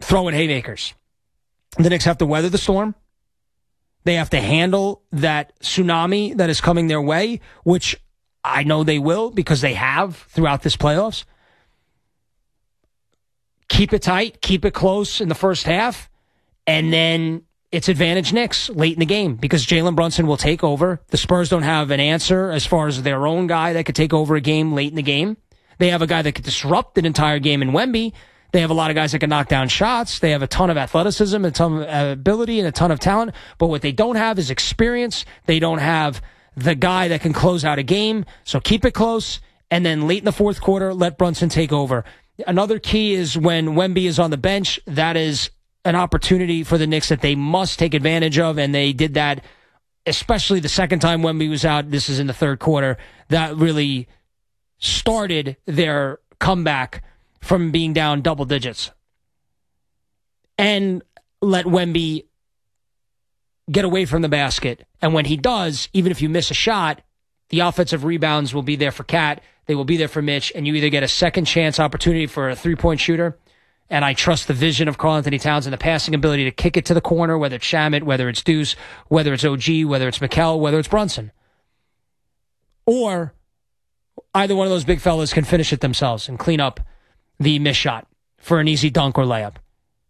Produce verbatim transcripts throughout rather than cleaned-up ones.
throwing haymakers. The Knicks have to weather the storm. They have to handle that tsunami that is coming their way, which I know they will because they have throughout this playoffs. Keep it tight, keep it close in the first half, and then it's advantage Knicks late in the game because Jalen Brunson will take over. The Spurs don't have an answer as far as their own guy that could take over a game late in the game. They have a guy that could disrupt an entire game in Wemby. They have a lot of guys that can knock down shots. They have a ton of athleticism, a ton of ability, and a ton of talent. But what they don't have is experience. They don't have the guy that can close out a game. So keep it close, and then late in the fourth quarter, let Brunson take over. Another key is when Wemby is on the bench, that is an opportunity for the Knicks that they must take advantage of, and they did that, especially the second time Wemby was out. This is in the third quarter. That really started their comeback from being down double digits. And let Wemby get away from the basket. And when he does, even if you miss a shot, the offensive rebounds will be there for Cat. They will be there for Mitch. And you either get a second chance opportunity for a three-point shooter, and I trust the vision of Karl-Anthony Towns and the passing ability to kick it to the corner, whether it's Shamet, whether it's Deuce, whether it's O G, whether it's Mikal, whether it's Brunson. Or either one of those big fellas can finish it themselves and clean up the missed shot for an easy dunk or layup.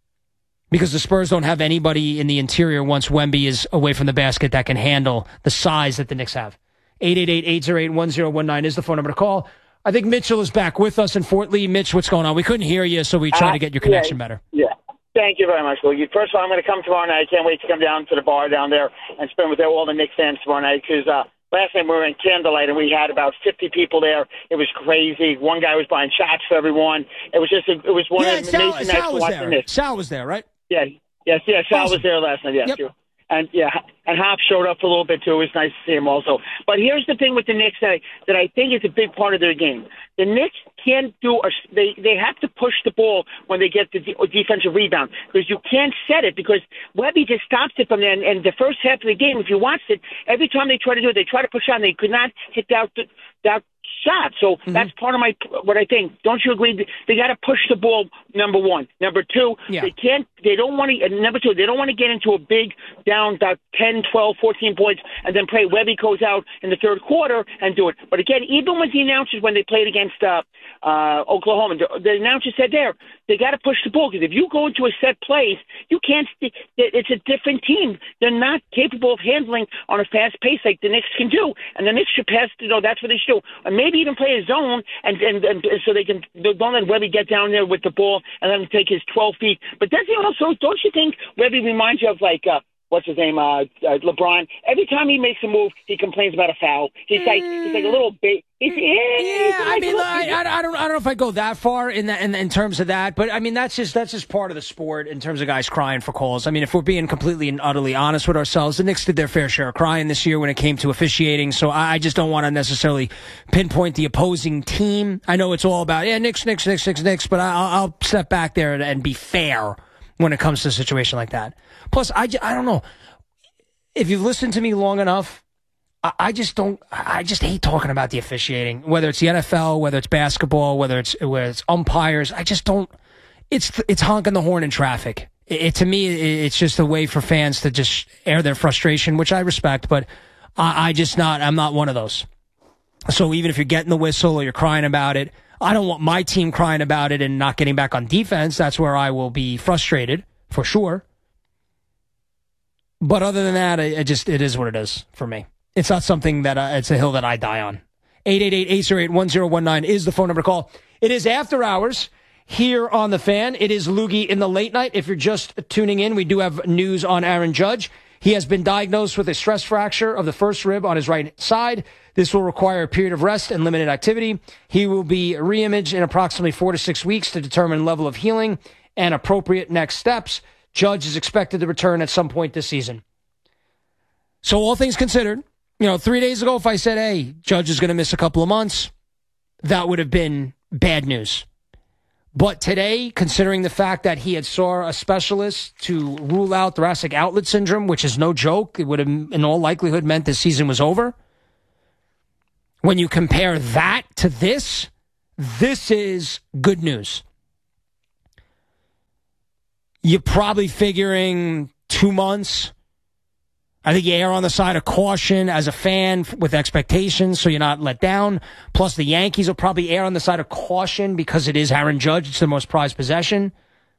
Because the Spurs don't have anybody in the interior once Wemby is away from the basket that can handle the size that the Knicks have. eight eight eight, eight oh eight, one oh one nine is the phone number to call. I think Mitchell is back with us in Fort Lee. Mitch, what's going on? We couldn't hear you, so we tried uh, to get your connection yeah, better. Yeah. Thank you very much, Luke. First of all, I'm going to come tomorrow night. I can't wait to come down to the bar down there and spend with all the Knicks fans tomorrow night because uh, last night we were in Candlelight and we had about fifty people there. It was crazy. One guy was buying shots for everyone. It was just a, it was one yeah, of the Sal, amazing Sal nights was watching there. this. Sal was there, right? Yeah. Yes, yes. Sal awesome. was there last night. Yes. Yep. And yeah, and Hop showed up for a little bit too. It was nice to see him also. But here's the thing with the Knicks that I, that I think is a big part of their game. The Knicks can't do a, they they have to push the ball when they get the de- defensive rebound because you can't set it because Wemby just stops it from there. And, and the first half of the game, if you watched it, every time they try to do it, they try to push out and they could not hit that that shot. So mm-hmm. that's part of my what I think. Don't you agree? They got to push the ball. Number one. Number two, yeah. they can't. They don't want to. And number two, they don't want to get into a big down about ten, twelve, fourteen points and then play Wemby goes out in the third quarter and do it. But again, even with the announcers when they played against uh, uh, Oklahoma, the, the announcers said there they got to push the ball because if you go into a set place, you can't. It's a different team. They're not capable of handling on a fast pace like the Knicks can do. And the Knicks should pass. You know, that's what they should do. And maybe even play a zone and, and, and so they can don't let Wemby get down there with the ball and let him take his twelve feet. But doesn't he also, don't you think Wemby reminds you of like, uh, what's his name, uh, uh, LeBron? Every time he makes a move, he complains about a foul. He's like, he's like a little bit. He's, yeah, yeah he's I like, mean, look, I, I, I don't, I don't know if I go that far in that, in, in terms of that, but I mean, that's just, that's just part of the sport in terms of guys crying for calls. I mean, if we're being completely and utterly honest with ourselves, the Knicks did their fair share of crying this year when it came to officiating. So I, I just don't want to necessarily pinpoint the opposing team. I know it's all about, yeah, Knicks, Knicks, Knicks, Knicks, Knicks, but I'll, I'll step back there and, and be fair when it comes to a situation like that. Plus, I, I don't know. If you've listened to me long enough, I just don't. I just hate talking about the officiating, whether it's the N F L, whether it's basketball, whether it's whether it's umpires. I just don't. It's it's honking the horn in traffic. It, it to me, it's just a way for fans to just air their frustration, which I respect. But I, I just not. I'm not one of those. So even if you're getting the whistle or you're crying about it, I don't want my team crying about it and not getting back on defense. That's where I will be frustrated for sure. But other than that, it just it is what it is for me. It's not something that, uh, it's a hill that I die on. eight eight eight, eight oh eight, one oh one nine is the phone number to call. It is after hours here on The Fan. It is Loogie in the late night. If you're just tuning in, we do have news on Aaron Judge. He has been diagnosed with a stress fracture of the first rib on his right side. This will require a period of rest and limited activity. He will be reimaged in approximately four to six weeks to determine level of healing and appropriate next steps. Judge is expected to return at some point this season. So all things considered, you know, three days ago, if I said, hey, Judge is going to miss a couple of months, that would have been bad news. But today, considering the fact that he had saw a specialist to rule out thoracic outlet syndrome, which is no joke, it would have in all likelihood meant the season was over. When you compare that to this, this is good news. you're probably figuring two months. I think you err on the side of caution as a fan with expectations, so you're not let down. Plus, the Yankees will probably err on the side of caution because it is Aaron Judge. It's their most prized possession.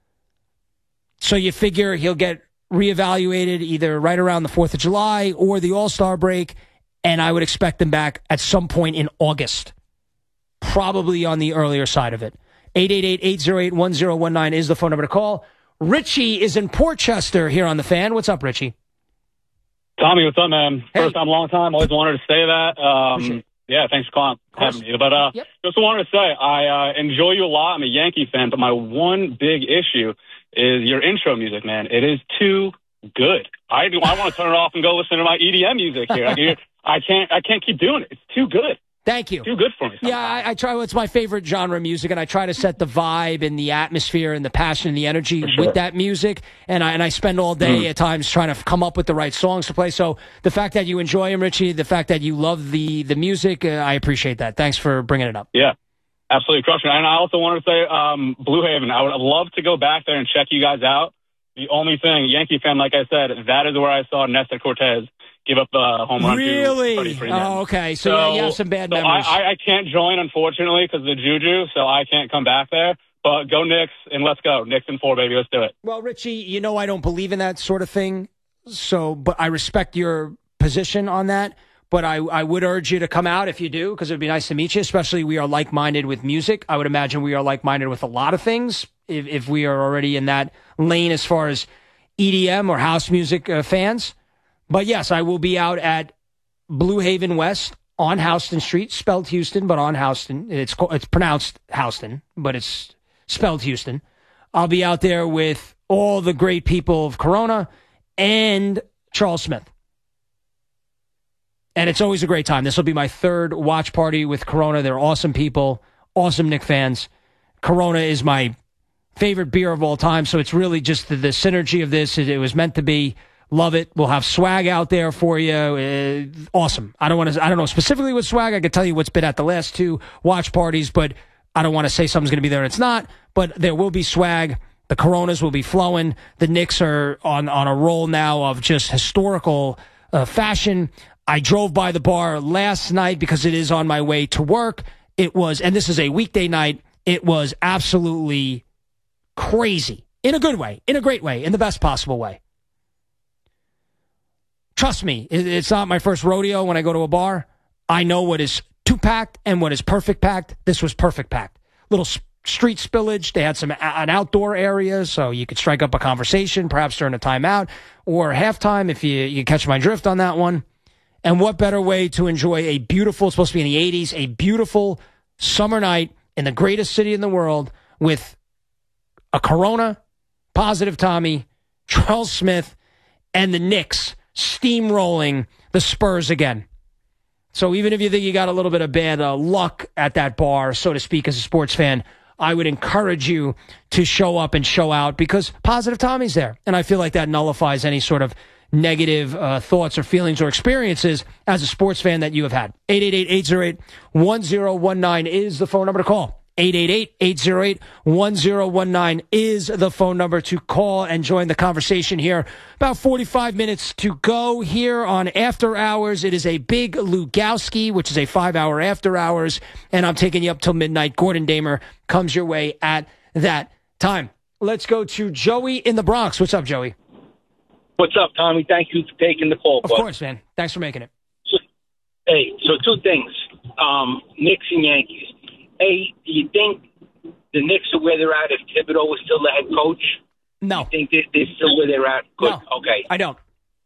So you figure he'll get reevaluated either right around the fourth of July or the All-Star break, and I would expect them back at some point in August, probably on the earlier side of it. eight eight eight, eight oh eight, one oh one nine is the phone number to call. Richie is in Portchester here on the Fan. What's up, Richie? Tommy, what's up, man? Hey. First time, long time. Always wanted to say that. Um, yeah, thanks for calling, having me. But uh, Yep. just wanted to say, I uh, enjoy you a lot. I'm a Yankee fan, but my one big issue is your intro music, man. It is too good. I do. I want to turn it off and go listen to my E D M music here. Like, I can't. I can't keep doing it. It's too good. Too you. Too good for me. Sometimes. Yeah, I, I try. It's my favorite genre of music, and I try to set the vibe and the atmosphere and the passion and the energy sure. with that music. And I and I spend all day mm. at times trying to come up with the right songs to play. So the fact that you enjoy them, Richie, the fact that you love the the music, uh, I appreciate that. Thanks for bringing it up. Yeah, absolutely crushing it. And I also wanted to say, um, Blue Haven. I would love to go back there and check you guys out. The only thing, Yankee fan, like I said, that is where I saw Nestor Cortez give up the home run. Really? To oh, okay. So, so you have some bad so memories. I, I, I can't join, unfortunately, because of the juju, so I can't come back there. But go Knicks, and let's go. Knicks in four, baby. Let's do it. Well, Richie, you know I don't believe in that sort of thing, so but I respect your position on that. But I, I would urge you to come out if you do, because it would be nice to meet you, especially we are like-minded with music. I would imagine we are like-minded with a lot of things if, if we are already in that lane as far as E D M or house music uh, fans. But yes, I will be out at Blue Haven West on Houston Street, spelled Houston, but on Houston. It's it's pronounced Houston, but it's spelled Houston. I'll be out there with all the great people of Corona and Charles Smith. And it's always a great time. This will be my third watch party with Corona. They're awesome people, awesome Knicks fans. Corona is my favorite beer of all time, so it's really just the, the synergy of this. It, it was meant to be. Love it. We'll have swag out there for you. Uh, awesome. I don't want to. I don't know specifically what swag. I could tell you what's been at the last two watch parties, but I don't want to say something's going to be there and it's not. But there will be swag. The Coronas will be flowing. The Knicks are on on a roll now of just historical uh, fashion. I drove by the bar last night because it is on my way to work. It was, and this is a weekday night. It was absolutely crazy in a good way, in a great way, in the best possible way. Trust me, it's not my first rodeo when I go to a bar. I know what is too packed and what is perfect packed. This was perfect packed. Little street spillage. They had some an outdoor area, so you could strike up a conversation, perhaps during a timeout or halftime if you, you catch my drift on that one. And what better way to enjoy a beautiful, it's supposed to be in the eighties, a beautiful summer night in the greatest city in the world with a Corona, Positive Tommy, Charles Smith, and the Knicks steamrolling the Spurs again. So even if you think you got a little bit of bad uh, luck at that bar, so to speak, as a sports fan, I would encourage you to show up and show out because Positive Tommy's there. And I feel like that nullifies any sort of negative uh, thoughts or feelings or experiences as a sports fan that you have had. eight eight eight, eight oh eight, one oh one nine is the phone number to call. eight eight eight, eight oh eight, one oh one nine is the phone number to call and join the conversation here. About forty-five minutes to go here on After Hours. It is a big Lugowski, which is a five-hour After Hours, and I'm taking you up till midnight. Gordon Damer comes your way at that time. Let's go to Joey in the Bronx. What's up, Joey? What's up, Tommy? Thank you for taking the call. Of bud. course, man. Thanks for making it. So, hey, so two things. Um, Knicks and Yankees. A, do you think the Knicks are where they're at if Thibodeau was still the head coach? No. You think they're, they're still where they're at? Good. No. Okay. I don't.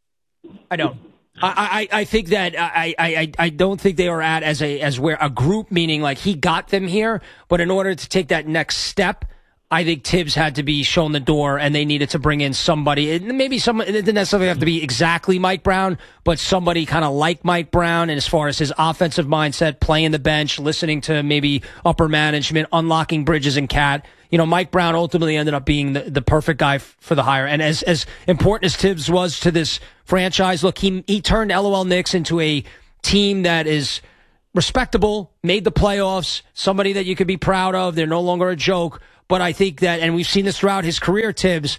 I don't. I, I, I think that I, I, I don't think they are at as a as where a group, meaning like he got them here, but in order to take that next step, I think Tibbs had to be shown the door, and they needed to bring in somebody. Maybe someone, it didn't necessarily have to be exactly Mike Brown, but somebody kind of like Mike Brown, and as far as his offensive mindset, playing the bench, listening to maybe upper management, unlocking Bridges and Cat. You know, Mike Brown ultimately ended up being the, the perfect guy f- for the hire. And as as important as Tibbs was to this franchise, look, he he turned L O L Knicks into a team that is respectable, made the playoffs, somebody that you could be proud of. They're no longer a joke. But I think that, and we've seen this throughout his career, Tibbs,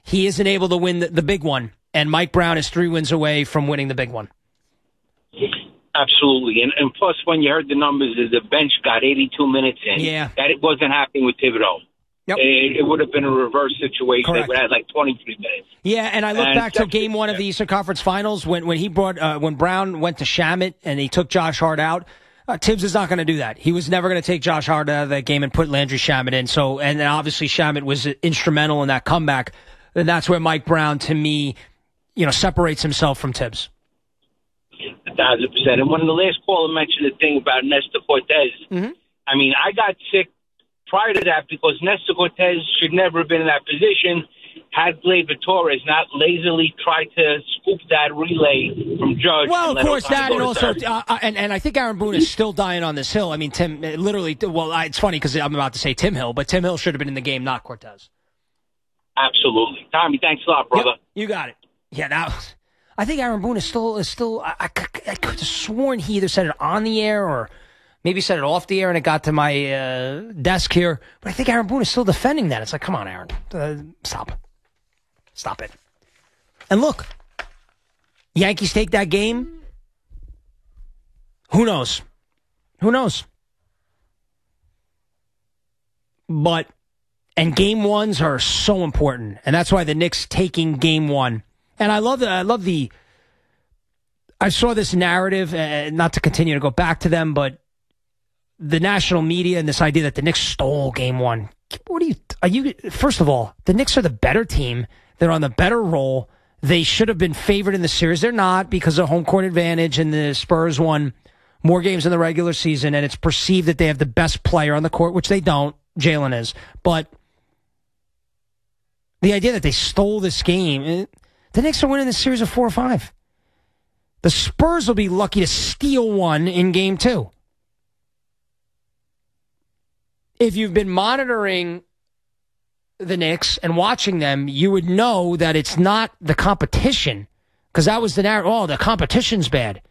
he isn't able to win the, the big one, and Mike Brown is three wins away from winning the big one. Absolutely. And, and plus, when you heard the numbers, the bench got eighty-two minutes in. Yeah. That it wasn't happening with Thibodeau. Yep. It, it would have been a reverse situation. Correct. They would have had like twenty-three minutes. Yeah, and I look and back to game one of the Eastern Conference Finals when, when he brought uh, when Brown went to Shamet and he took Josh Hart out. Uh, Tibbs is not going to do that. He was never going to take Josh Hart out of that game and put Landry Shamet in. So, and then obviously Shamet was instrumental in that comeback. And that's where Mike Brown, to me, you know, separates himself from Tibbs. A thousand percent. And when the last caller mentioned the thing about Nestor Cortez, mm-hmm. I mean, I got sick prior to that because Nestor Cortez should never have been in that position had Gleyber Torres not lazily tried to scoop that relay from Judge. Well, of course, that and also, uh, uh, and, and I think Aaron Boone is still dying on this hill. I mean, Tim, literally, well, it's funny because I'm about to say Tim Hill, but Tim Hill should have been in the game, not Cortez. Absolutely. Tommy, thanks a lot, brother. Yep, you got it. Yeah, now, I think Aaron Boone is still, is still I, I, I could have sworn he either said it on the air or maybe said it off the air and it got to my uh, desk here. But I think Aaron Boone is still defending that. It's like, come on, Aaron. Uh, stop. Stop it. And look, Yankees take that game. Who knows? Who knows? But, and game ones are so important. And that's why the Knicks taking game one. And I love the, I love the, I saw this narrative, uh, not to continue to go back to them, but the national media and this idea that the Knicks stole game one. What are you, are you, first of all, the Knicks are the better team. They're on the better roll. They should have been favored in the series. They're not because of home court advantage, and the Spurs won more games in the regular season, and it's perceived that they have the best player on the court, which they don't. Jalen is. But the idea that they stole this game, the Knicks are winning this series of four or five. The Spurs will be lucky to steal one in game two. If you've been monitoring the Knicks and watching them, you would know that it's not the competition, because that was the narrative. Oh, the competition's bad.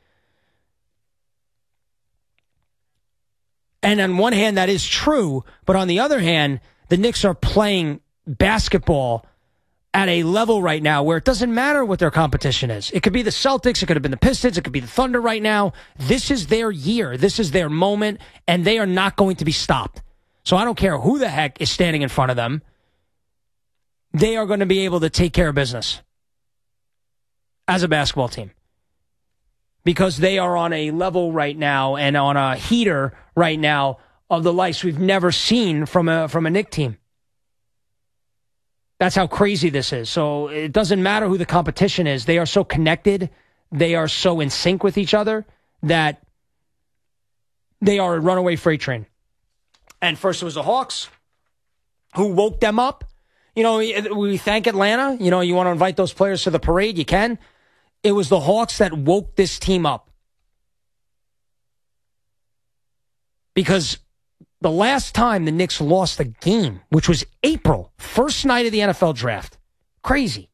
And on one hand, that is true, but on the other hand, the Knicks are playing basketball at a level right now where it doesn't matter what their competition is. It could be the Celtics, it could have been the Pistons, it could be the Thunder right now. This is their year, this is their moment, and they are not going to be stopped. So I don't care who the heck is standing in front of them. They are going to be able to take care of business as a basketball team because they are on a level right now and on a heater right now of the likes we've never seen from a from a Knick team. That's how crazy this is. So it doesn't matter who the competition is. They are so connected. They are so in sync with each other that they are a runaway freight train. And first it was the Hawks who woke them up. You know, we thank Atlanta. You know, you want to invite those players to the parade, you can. It was the Hawks that woke this team up. Because the last time the Knicks lost a game, which was April, first night of the N F L draft. Crazy.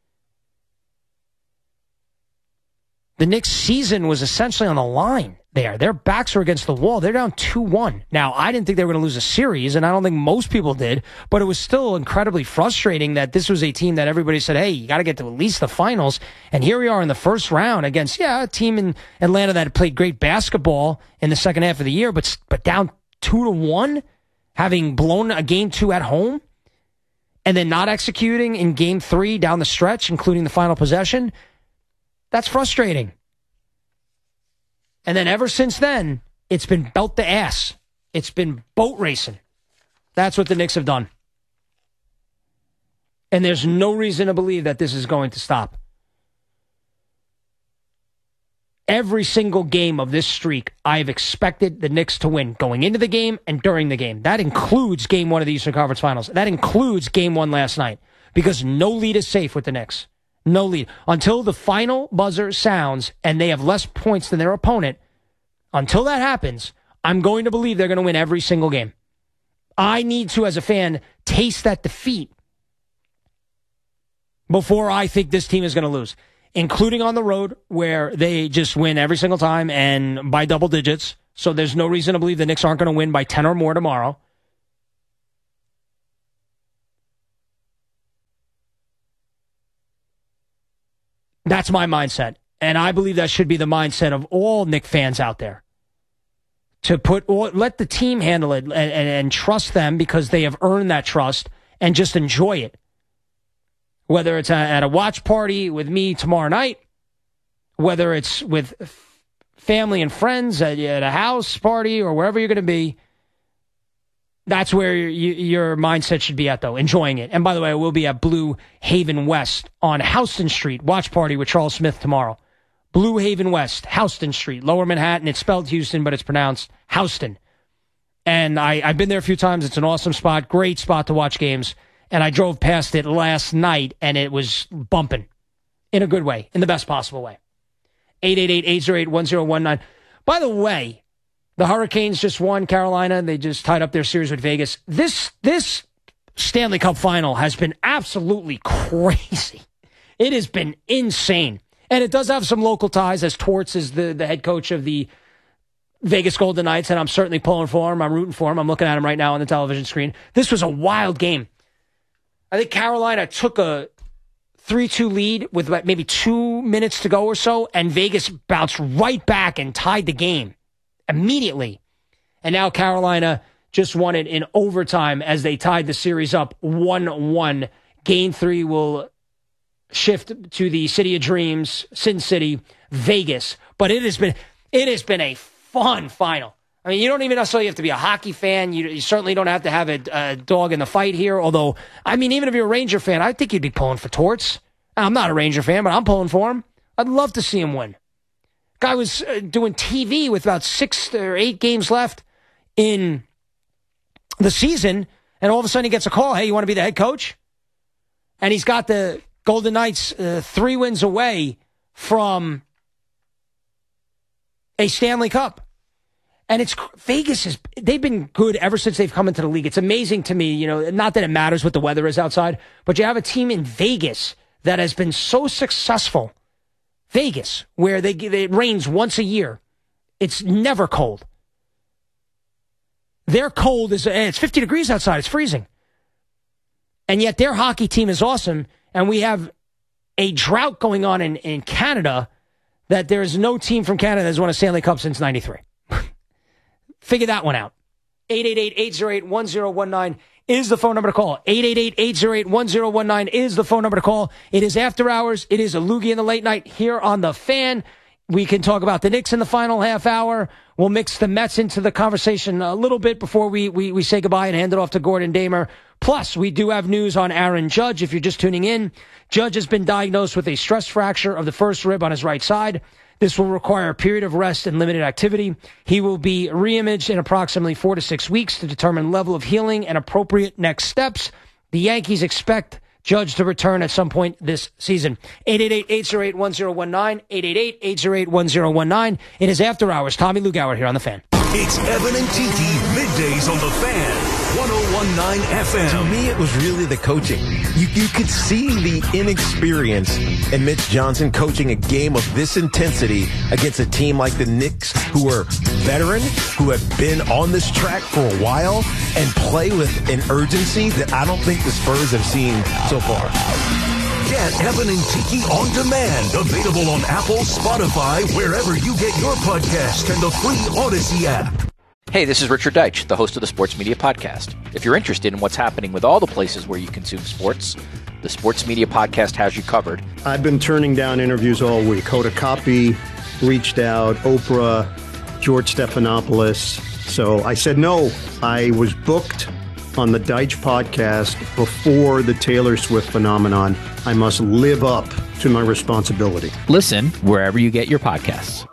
The Knicks' season was essentially on the line there. Their backs were against the wall. They're down two one. Now, I didn't think they were going to lose a series, and I don't think most people did, but it was still incredibly frustrating that this was a team that everybody said, hey, you got to get to at least the finals. And here we are in the first round against, yeah, a team in Atlanta that played great basketball in the second half of the year, but but down two to one, having blown a game two at home, and then not executing in game three down the stretch, including the final possession. That's frustrating. And then ever since then, it's been belt to ass. It's been boat racing. That's what the Knicks have done. And there's no reason to believe that this is going to stop. Every single game of this streak, I've expected the Knicks to win going into the game and during the game. That includes game one of the Eastern Conference Finals. That includes game one last night because no lead is safe with the Knicks. No lead. Until the final buzzer sounds and they have less points than their opponent, until that happens, I'm going to believe they're going to win every single game. I need to, as a fan, taste that defeat before I think this team is going to lose, including on the road where they just win every single time and by double digits. So there's no reason to believe the Knicks aren't going to win by ten or more tomorrow. That's my mindset. And I believe that should be the mindset of all Knick fans out there. To put, or let the team handle it and, and, and trust them because they have earned that trust and just enjoy it. Whether it's at a watch party with me tomorrow night, whether it's with family and friends at, at a house party or wherever you're going to be, that's where you, your mindset should be at, though, enjoying it. And by the way, we'll be at Blue Haven West on Houston Street, watch party with Charles Smith tomorrow. Blue Haven West, Houston Street, Lower Manhattan. It's spelled Houston, but it's pronounced Houston. And I, I've been there a few times. It's an awesome spot, great spot to watch games. And I drove past it last night, and it was bumping in a good way, in the best possible way. eight eight eight, eight oh eight, one oh one nine. By the way, the Hurricanes just won Carolina. They just tied up their series with Vegas. This this Stanley Cup final has been absolutely crazy. It has been insane. And it does have some local ties, as Torts is the, the head coach of the Vegas Golden Knights, and I'm certainly pulling for him. I'm rooting for him. I'm looking at him right now on the television screen. This was a wild game. I think Carolina took a three two lead with about maybe two minutes to go or so, and Vegas bounced right back and tied the game immediately. And now Carolina just won it in overtime as they tied the series up one one. Game three will shift to the City of Dreams, Sin City, Vegas. But it has been it has been a fun final. I mean, you don't even necessarily have to be a hockey fan. You, you certainly don't have to have a, a dog in the fight here. Although, I mean, even if you're a Ranger fan, I think you'd be pulling for Torts. I'm not a Ranger fan, but I'm pulling for him. I'd love to see him win. Guy was uh, doing T V with about six or eight games left in the season, and all of a sudden he gets a call, hey, you want to be the head coach? And he's got the Golden Knights uh, three wins away from a Stanley Cup. And it's Vegas is they've been good ever since they've come into the league. It's amazing to me, you know, not that it matters what the weather is outside, but you have a team in Vegas that has been so successful. Vegas, where they it rains once a year. It's never cold. Their cold is it's fifty degrees outside. It's freezing. And yet their hockey team is awesome. And we have a drought going on in, in Canada that there is no team from Canada that's won a Stanley Cup since ninety-three. Figure that one out. eight eight eight, eight oh eight, one oh one nine is the phone number to call. eight eight eight, eight oh eight, one oh one nine is the phone number to call. It is after hours. It is a loogie in the late night here on The Fan. We can talk about the Knicks in the final half hour. We'll mix the Mets into the conversation a little bit before we, we, we say goodbye and hand it off to Gordon Damer. Plus, we do have news on Aaron Judge. If you're just tuning in, Judge has been diagnosed with a stress fracture of the first rib on his right side. This will require a period of rest and limited activity. He will be reimaged in approximately four to six weeks to determine level of healing and appropriate next steps. The Yankees expect Judge to return at some point this season. eight eight eight, eight oh eight, one oh one nine, eight eight eight, eight oh eight, one oh one nine. It is After Hours. Tommy Lugauer here on The Fan. It's Evan and Tiki, middays on The Fan, one oh one nine F M. To me, it was really the coaching. You, you could see the inexperience in Mitch Johnson coaching a game of this intensity against a team like the Knicks, who are veteran, who have been on this track for a while, and play with an urgency that I don't think the Spurs have seen so far. Get Evan and Tiki on demand. Available on Apple, Spotify, wherever you get your podcast, and the free Odyssey app. Hey, this is Richard Deitch, the host of the Sports Media Podcast. If you're interested in what's happening with all the places where you consume sports, the Sports Media Podcast has you covered. I've been turning down interviews all week. Hoda Kotb reached out, Oprah, George Stephanopoulos. So I said no. I was booked on the Deitch podcast before the Taylor Swift phenomenon. I must live up to my responsibility. Listen wherever you get your podcasts.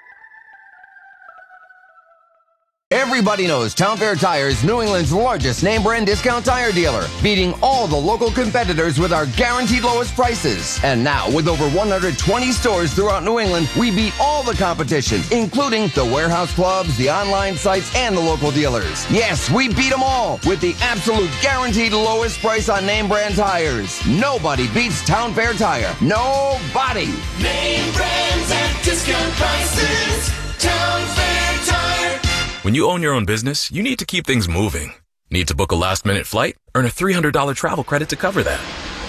Everybody knows Town Fair Tire is New England's largest name brand discount tire dealer, beating all the local competitors with our guaranteed lowest prices. And now, with over one hundred twenty stores throughout New England, we beat all the competition, including the warehouse clubs, the online sites, and the local dealers. Yes, we beat them all with the absolute guaranteed lowest price on name brand tires. Nobody beats Town Fair Tire. Nobody. Name brands at discount prices. Town Fair Tire. When you own your own business, you need to keep things moving. Need to book a last-minute flight? Earn a three hundred dollars travel credit to cover that.